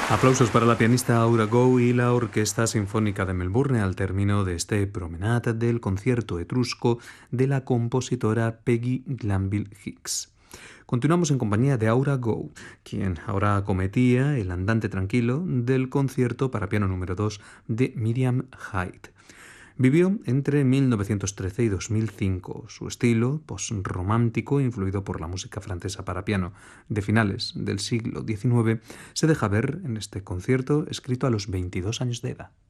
Aplausos para la pianista Aura Go y la Orquesta Sinfónica de Melbourne al término de este promenade del concierto etrusco de la compositora Peggy Glanville Hicks. Continuamos en compañía de Aura Go, quien ahora acometía el andante tranquilo del concierto para piano número 2 de Miriam Haid. Vivió entre 1913 y 2005. Su estilo, postromántico, influido por la música francesa para piano de finales del siglo XIX, se deja ver en este concierto escrito a los 22 años de edad.